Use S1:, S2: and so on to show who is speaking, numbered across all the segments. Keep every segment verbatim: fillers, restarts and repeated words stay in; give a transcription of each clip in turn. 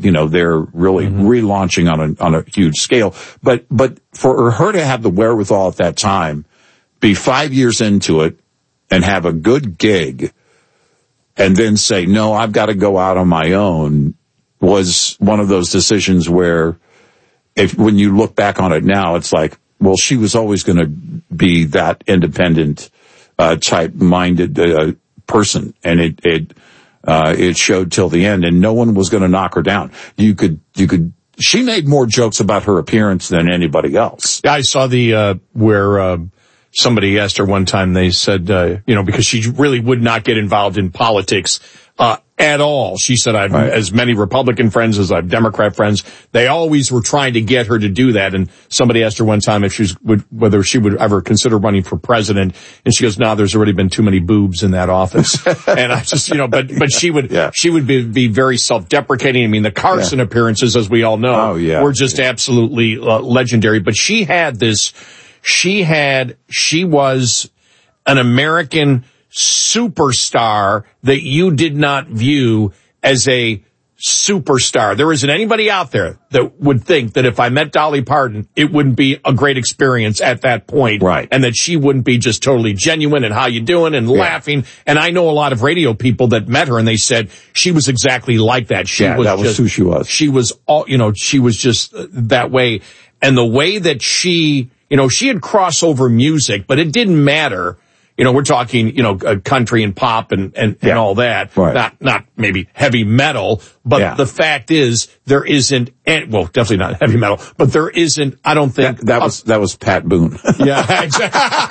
S1: you know, they're really mm-hmm. relaunching on a, on a huge scale. But, but for her to have the wherewithal at that time, be five years into it and have a good gig and then say, no, I've got to go out on my own, was one of those decisions where if, when you look back on it now, it's like, well, she was always going to be that independent, uh, type minded, uh, person. And it, it, uh, it showed till the end, and no one was going to knock her down. You could, you could, she made more jokes about her appearance than anybody else.
S2: I saw the, uh, where, uh, somebody asked her one time, they said, uh, you know, because she really would not get involved in politics, uh, at all. She said, I've right. as many Republican friends as I've Democrat friends. They always were trying to get her to do that. And somebody asked her one time if she was, would, whether she would ever consider running for president. And she goes, no, nah, there's already been too many boobs in that office. And I just, you know, but, but she would, yeah. she would be, be very self-deprecating. I mean, the Carson yeah. appearances, as we all know,
S1: oh, yeah.
S2: were just yeah. absolutely uh, legendary. But she had this, she had, she was an American superstar that you did not view as a superstar. There isn't anybody out there that would think that if I met Dolly Parton, it wouldn't be a great experience at that point.
S1: Right.
S2: And that she wouldn't be just totally genuine and how you doing and yeah. laughing. And I know a lot of radio people that met her and they said she was exactly like that. She
S1: yeah,
S2: was
S1: that was
S2: just,
S1: who she was.
S2: She was all, you know, she was just that way. And the way that she, you know, she had crossover music, but it didn't matter. You know, we're talking, you know, uh, country and pop and, and,
S1: yeah.
S2: and all that.
S1: Right.
S2: Not, not maybe heavy metal, but yeah. the fact is there isn't, any, well, definitely not heavy metal, but there isn't, I don't think.
S1: That, that was, that was Pat Boone.
S2: Yeah, exactly.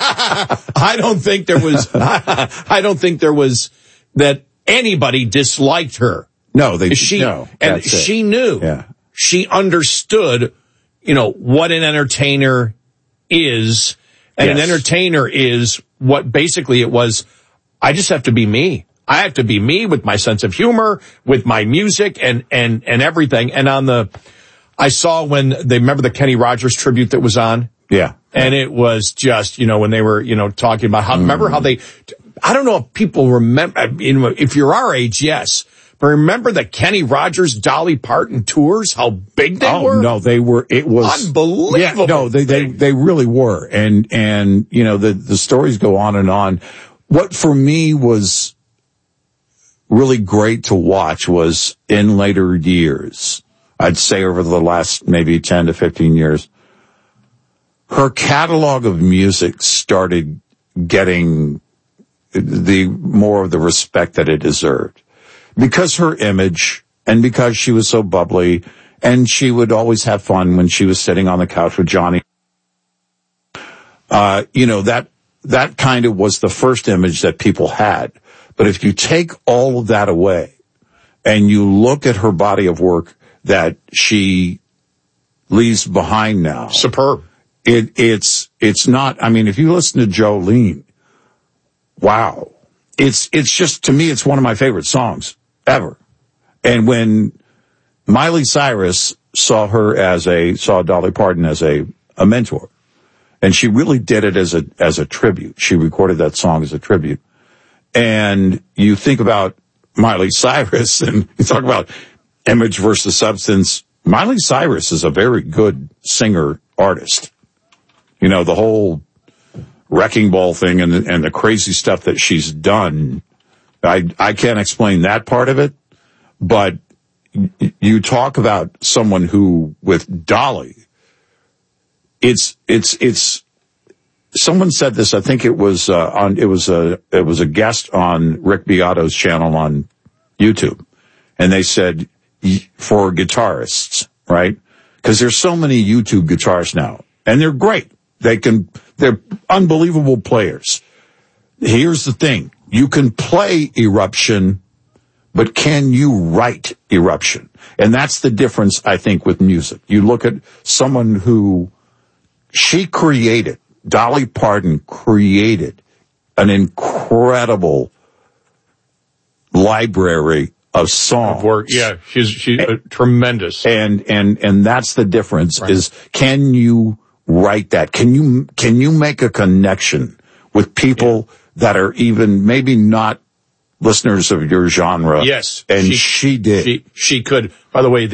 S2: I don't think there was, I don't think there was that anybody disliked her.
S1: No, they,
S2: she,
S1: no.
S2: And she knew,
S1: yeah.
S2: she understood, you know, what an entertainer is. And yes. an entertainer is what basically it was. I just have to be me. I have to be me with my sense of humor, with my music and, and, and everything. And on the, I saw when they remember the Kenny Rogers tribute that was on.
S1: Yeah.
S2: And it was just, you know, when they were, you know, talking about how, mm. remember how they, I don't know if people remember, you know, if you're our age, yes. But remember the Kenny Rogers, Dolly Parton tours, how big they
S1: oh,
S2: were?
S1: No, they were, it was
S2: unbelievable.
S1: Yeah, no, they, they, they really were. And, and, you know, the, the stories go on and on. What for me was really great to watch was in later years, I'd say over the last maybe ten to fifteen years, her catalog of music started getting the more of the respect that it deserved. Because her image and because she was so bubbly and she would always have fun when she was sitting on the couch with Johnny. Uh, you know, that, that kind of was the first image that people had. But if you take all of that away and you look at her body of work that she leaves behind now.
S2: Superb.
S1: It, it's, it's not, I mean, if you listen to Jolene, wow. It's, it's just, to me, it's one of my favorite songs ever. And when Miley Cyrus saw her as a, saw Dolly Parton as a, a mentor, and she really did it as a, as a tribute. She recorded that song as a tribute. And you think about Miley Cyrus and you talk about image versus substance. Miley Cyrus is a very good singer artist. You know, the whole Wrecking Ball thing and the, and the crazy stuff that she's done. I, I can't explain that part of it, but you talk about someone who, with Dolly, it's, it's, it's, someone said this, I think it was, uh, on, it was a, it was a guest on Rick Beato's channel on YouTube. And they said, for guitarists, right? Because there's so many YouTube guitarists now, and they're great. They can, they're unbelievable players. Here's the thing. You can play Eruption, but can you write Eruption? And that's the difference, I think, with music. You look at someone who she created, Dolly Parton created an incredible library of songs.
S2: Of work. Yeah, she's, she's and, uh, tremendous.
S1: And, and, and that's the difference
S2: right.
S1: is, can you write that? Can you, can you make a connection with people yeah. that are even maybe not listeners of your genre?
S2: Yes.
S1: And
S2: she,
S1: she did.
S2: She, she could. By the way,